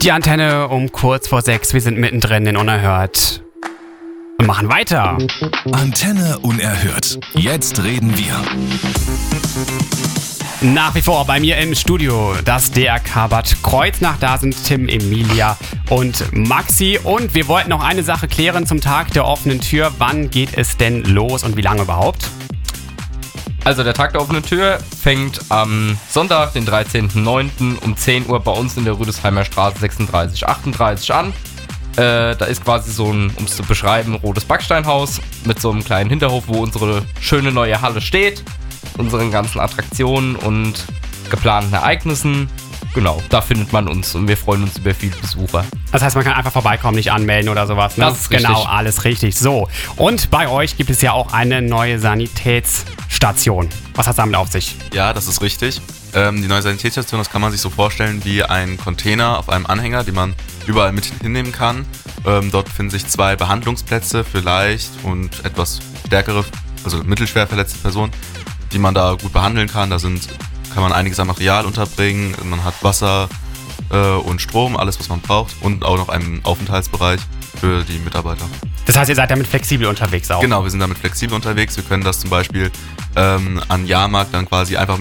Die Antenne um kurz vor 6. Wir sind mittendrin in Unerhört. Und machen weiter. Antenne Unerhört. Jetzt reden wir. Nach wie vor bei mir im Studio das DRK Bad Kreuznach. Da sind Tim, Emilia und Maxi. Und wir wollten noch eine Sache klären zum Tag der offenen Tür. Wann geht es denn los und wie lange überhaupt? Also der Tag der offenen Tür fängt am Sonntag, den 13.09. um 10 Uhr bei uns in der Rüdesheimer Straße 3638 an. Da ist quasi so ein, um es zu beschreiben, rotes Backsteinhaus mit so einem kleinen Hinterhof, wo unsere schöne neue Halle steht. Unseren ganzen Attraktionen und geplanten Ereignissen. Genau, da findet man uns und wir freuen uns über viele Besucher. Das heißt, man kann einfach vorbeikommen, nicht anmelden oder sowas, ne? Das ist richtig. Genau, alles richtig. So, und bei euch gibt es ja auch eine neue Sanitätsstation. Was hat es damit auf sich? Ja, das ist richtig. Die neue Sanitätsstation, das kann man sich so vorstellen wie ein Container auf einem Anhänger, den man überall mit hinnehmen kann. Dort befinden sich 2 Behandlungsplätze für leicht und etwas stärkere, also mittelschwer verletzte Personen, die man da gut behandeln kann. Da kann man einiges an Material unterbringen. Man hat Wasser und Strom, alles was man braucht, und auch noch einen Aufenthaltsbereich für die Mitarbeiter. Das heißt, ihr seid damit flexibel unterwegs auch? Genau, wir sind damit flexibel unterwegs. Wir können das zum Beispiel an Jahrmarkt dann quasi einfach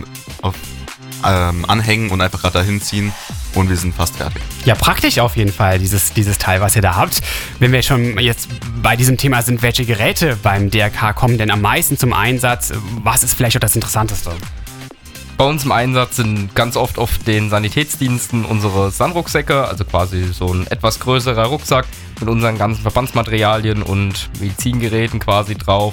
anhängen und einfach gerade dahin ziehen und wir sind fast fertig. Ja, praktisch auf jeden Fall, dieses Teil, was ihr da habt. Wenn wir schon jetzt bei diesem Thema sind, welche Geräte beim DRK kommen denn am meisten zum Einsatz? Was ist vielleicht auch das Interessanteste? Bei uns im Einsatz sind ganz oft auf den Sanitätsdiensten unsere Sandrucksäcke, also quasi so ein etwas größerer Rucksack mit unseren ganzen Verbandsmaterialien und Medizingeräten quasi drauf.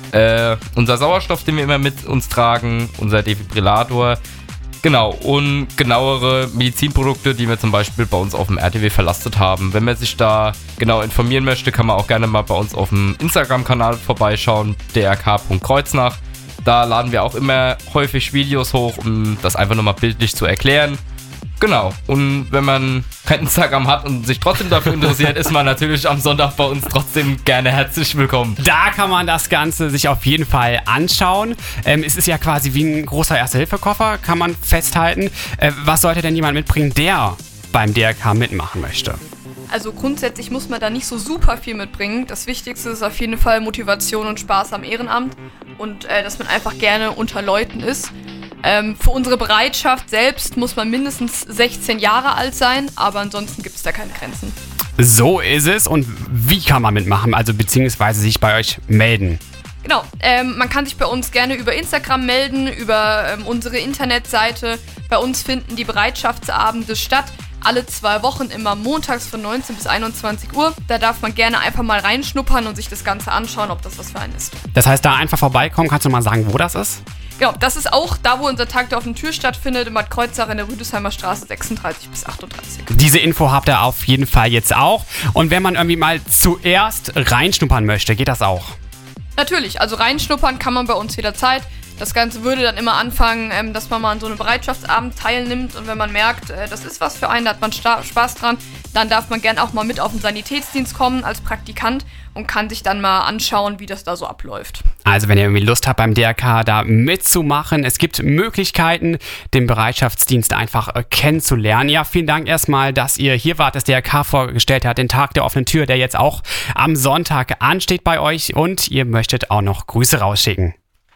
Unser Sauerstoff, den wir immer mit uns tragen, unser Defibrillator. Genau, und genauere Medizinprodukte, die wir zum Beispiel bei uns auf dem RTW verlastet haben. Wenn man sich da genau informieren möchte, kann man auch gerne mal bei uns auf dem Instagram-Kanal vorbeischauen, drk.kreuznach. Da laden wir auch immer häufig Videos hoch, um das einfach nochmal bildlich zu erklären. Genau, und wenn man kein Instagram hat und sich trotzdem dafür interessiert, ist man natürlich am Sonntag bei uns trotzdem gerne herzlich willkommen. Da kann man das Ganze sich auf jeden Fall anschauen. Es ist ja quasi wie ein großer Erste-Hilfe-Koffer, kann man festhalten. Was sollte denn jemand mitbringen, der beim DRK mitmachen möchte? Also grundsätzlich muss man da nicht so super viel mitbringen. Das Wichtigste ist auf jeden Fall Motivation und Spaß am Ehrenamt und dass man einfach gerne unter Leuten ist. Für unsere Bereitschaft selbst muss man mindestens 16 Jahre alt sein, aber ansonsten gibt es da keine Grenzen. So ist es. Und wie kann man mitmachen, also beziehungsweise sich bei euch melden? Genau, man kann sich bei uns gerne über Instagram melden, über unsere Internetseite. Bei uns finden die Bereitschaftsabende statt. Alle 2 Wochen, immer montags von 19 bis 21 Uhr. Da darf man gerne einfach mal reinschnuppern und sich das Ganze anschauen, ob das was für einen ist. Das heißt, da einfach vorbeikommen, kannst du mal sagen, wo das ist? Genau, das ist auch da, wo unser Tag der offenen Tür stattfindet, in Bad Kreuznach in der Rüdesheimer Straße 36 bis 38. Diese Info habt ihr auf jeden Fall jetzt auch. Und wenn man irgendwie mal zuerst reinschnuppern möchte, geht das auch? Natürlich, also reinschnuppern kann man bei uns jederzeit. Das Ganze würde dann immer anfangen, dass man mal an so einem Bereitschaftsabend teilnimmt und wenn man merkt, das ist was für einen, da hat man Spaß dran, dann darf man gern auch mal mit auf den Sanitätsdienst kommen als Praktikant und kann sich dann mal anschauen, wie das da so abläuft. Also wenn ihr irgendwie Lust habt beim DRK da mitzumachen, es gibt Möglichkeiten, den Bereitschaftsdienst einfach kennenzulernen. Ja, vielen Dank erstmal, dass ihr hier wart, das DRK vorgestellt hat, den Tag der offenen Tür, der jetzt auch am Sonntag ansteht bei euch und ihr möchtet auch noch Grüße rausschicken.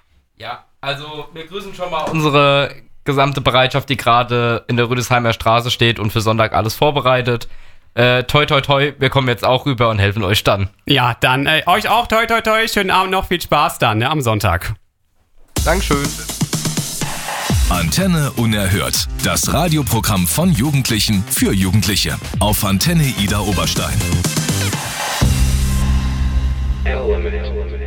Ja, also wir grüßen schon mal unsere gesamte Bereitschaft, die gerade in der Rüdesheimer Straße steht und für Sonntag alles vorbereitet. Toi, toi, toi, wir kommen jetzt auch rüber und helfen euch dann. Ja, dann euch auch toi, toi, toi, schönen Abend noch, viel Spaß dann, ne, am Sonntag. Dankeschön. Antenne Unerhört, das Radioprogramm von Jugendlichen für Jugendliche auf Antenne Ida Oberstein.